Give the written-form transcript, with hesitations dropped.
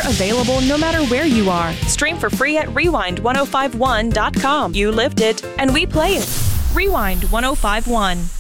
available no matter where you are. Stream for free at rewind1051.com. You lived it, and we play it. Rewind 1051.